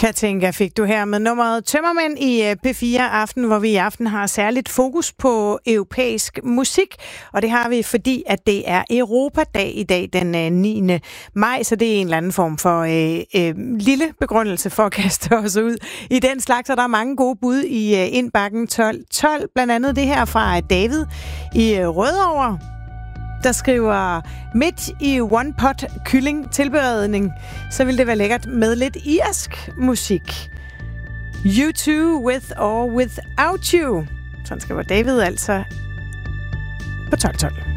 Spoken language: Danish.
Katinka fik du her med nummeret Tømmermænd i P4 Aften, hvor vi i aften har særligt fokus på europæisk musik. Og det har vi, fordi at det er Europadag i dag, den 9. maj. Så det er en eller anden form for lille begrundelse for at kaste os ud i den slags. Og der er mange gode bud i indbakken 12. Blandt andet det her fra David i Rødovre, der skriver, midt i one pot kylling tilberedning, så vil det være lækkert med lidt irsk musik. U2 with or without you. Sådan skriver David altså på 12.